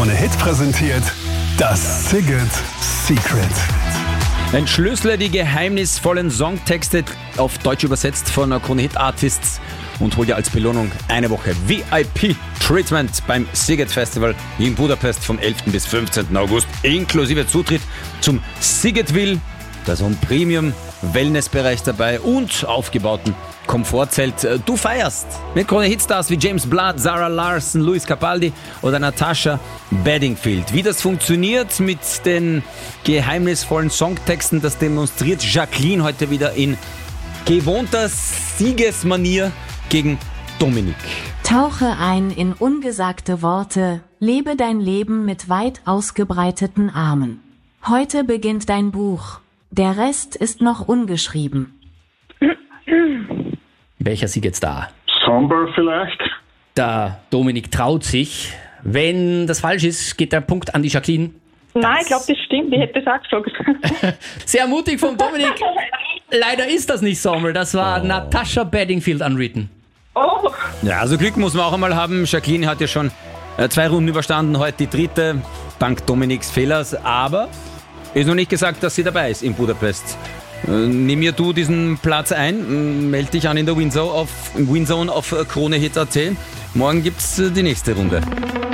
Krone Hit präsentiert das Sigurd Secret. Entschlüssele die geheimnisvollen Songtexte auf Deutsch übersetzt von Krone Hit Artists und hol dir als Belohnung eine Woche VIP-Treatment beim Sigurd Festival in Budapest vom 11. bis 15. August inklusive Zutritt zum Sigurdville. Da ist ein Premium-Wellness-Bereich dabei und aufgebauten Komfortzelt. Du feierst mit Krone Hitstars wie James Blunt, Zara Larsson, Luis Capaldi oder Natasha Bedingfield. Wie das funktioniert mit den geheimnisvollen Songtexten, das demonstriert Jacqueline heute wieder in gewohnter Siegesmanier gegen Dominik. Tauche ein in ungesagte Worte, lebe dein Leben mit weit ausgebreiteten Armen. Heute beginnt dein Buch. Der Rest ist noch ungeschrieben. Welcher Sieg jetzt da? Somber vielleicht? Der Dominik traut sich. Wenn das falsch ist, geht der Punkt an die Jacqueline. Nein, ich glaube, das stimmt. Ich hätte es auch gesagt. Sehr mutig vom Dominik. Leider ist das nicht Sommer. Das war Natasha Bedingfield unwritten. Oh, Ja, also Glück muss man auch einmal haben. Jacqueline hat ja schon 2 Runden überstanden, heute die 3. dank Dominiks Fehlers. Aber ist noch nicht gesagt, dass sie dabei ist in Budapest. Nimm mir du diesen Platz ein, melde dich an in der Winzone auf Krone Hit.at. Morgen gibt's die nächste Runde.